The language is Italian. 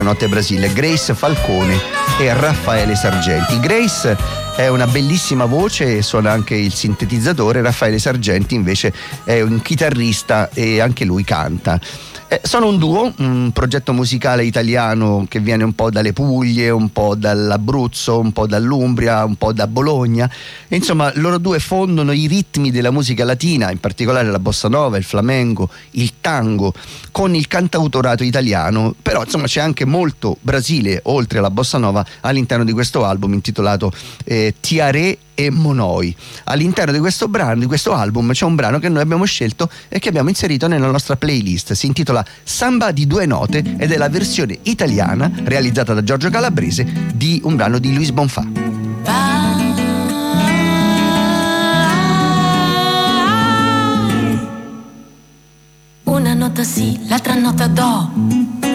Notte Brasile, Grace Falcone e Raffaele Sargenti. Grace è una bellissima voce, suona anche il sintetizzatore. Raffaele Sargenti invece è un chitarrista e anche lui canta. Sono un duo, un progetto musicale italiano che viene un po' dalle Puglie, un po' dall'Abruzzo, un po' dall'Umbria, un po' da Bologna. E insomma, loro due fondono i ritmi della musica latina, in particolare la bossa nova, il flamenco, il tango, con il cantautorato italiano. Però insomma c'è anche molto Brasile, oltre alla bossa nova, all'interno di questo album intitolato Tiaré e Monoi. All'interno di questo album c'è un brano che noi abbiamo scelto e che abbiamo inserito nella nostra playlist. Si intitola Samba di due note ed è la versione italiana realizzata da Giorgio Calabrese di un brano di Luis Bonfà. Una nota sì, l'altra nota do.